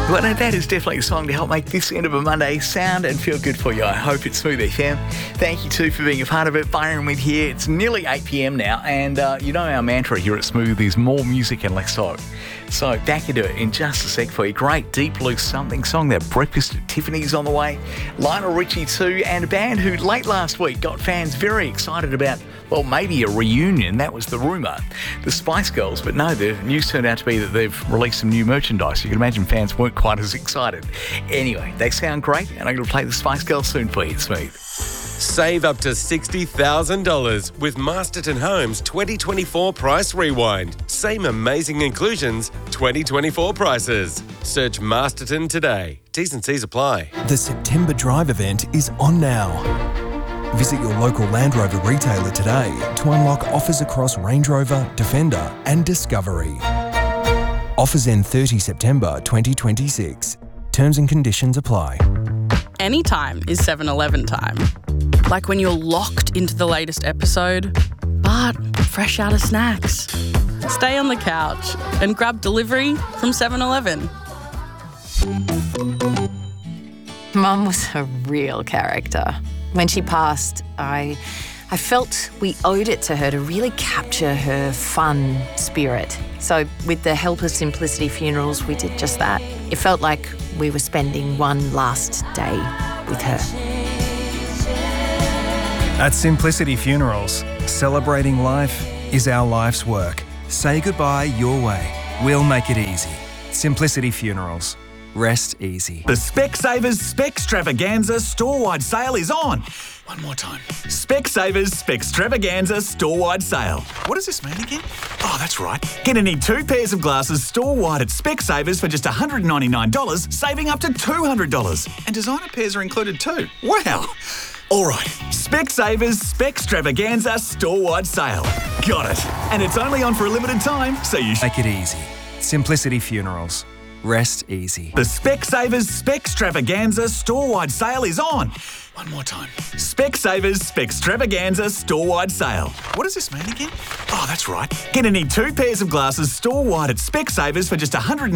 Well, now that is definitely a song to help make this end of a Monday sound and feel good for you. I hope it's Smooth FM. Thank you too for being a part of it. Byron with here. It's nearly 8 p.m. now, and you know our mantra here at Smooth is more music and less talk. So back into it in just a sec for you. Great Deep Blue Something song. That Breakfast at Tiffany's on the way. Lionel Richie too, and a band who late last week got fans very excited about, well, maybe a reunion. That was the rumour. The Spice Girls, but no, the news turned out to be that they've released some new merchandise. You can imagine fans weren't quite as excited. Anyway, they sound great, and I'm going to play the Spice Girls soon for you. It's Smooth. Save up to $60,000 with Masterton Homes 2024 Price Rewind. Same amazing inclusions, 2024 prices. Search Masterton today. T's and C's apply. The September Drive event is on now. Visit your local Land Rover retailer today to unlock offers across Range Rover, Defender and Discovery. Offers end 30 September 2026. Terms and conditions apply. Anytime is 7-Eleven time. Like when you're locked into the latest episode, but fresh out of snacks. Stay on the couch and grab delivery from 7-Eleven. Mum was a real character. When she passed, I felt we owed it to her to really capture her fun spirit. So with the help of Simplicity Funerals, we did just that. It felt like we were spending one last day with her. At Simplicity Funerals, celebrating life is our life's work. Say goodbye your way. We'll make it easy. Simplicity Funerals. Rest easy. The Specsavers Spextravaganza store-wide sale is on. One more time. Specsavers Spextravaganza store-wide sale. What does this mean again? Oh, that's right. Get any 2 pairs of glasses store-wide at Specsavers for just $199, saving up to $200. And designer pairs are included too. Wow. All right. Specsavers Spextravaganza store-wide sale. Got it. And it's only on for a limited time, so you Make it easy. Simplicity Funerals. Rest easy. The Specsavers Spextravaganza store-wide sale is on. One more time. Specsavers Spextravaganza store-wide sale. What does this mean again? Oh, that's right. Get any 2 pairs of glasses store-wide at Specsavers for just $199.